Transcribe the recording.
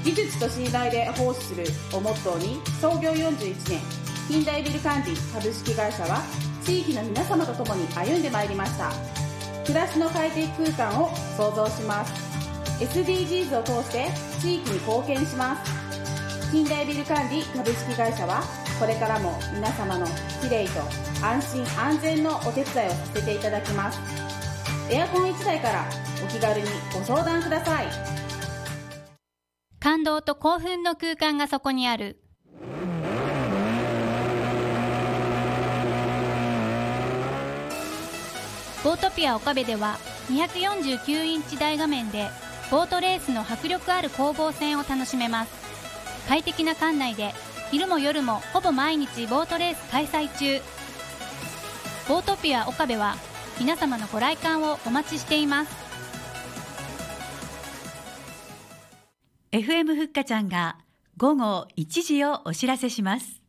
技術と信頼で奉仕するをモットーに創業41年、近代ビル管理株式会社は地域の皆様と共に歩んでまいりました。暮らしの快適空間を創造します。 SDGs を通して地域に貢献します。近代ビル管理株式会社はこれからも皆様のきれいと安心安全のお手伝いをさせていただきます。エアコン1台からお気軽にご相談ください。 感動と興奮の空間がそこにある。ボートピア岡部では249インチ大画面でボートレースの迫力ある攻防戦を楽しめます。快適な館内で昼も夜もほぼ毎日ボートレース開催中。ボートピア岡部は皆様のご来館をお待ちしています。 FM ふっかちゃんが午後1時をお知らせします。